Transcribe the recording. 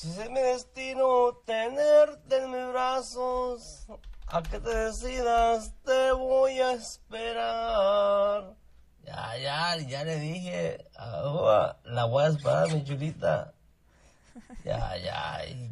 Si es mi destino tenerte en mis brazos, a que te decidas te voy a esperar. Ya le dije, la voy a esperar, mi chulita. Ya,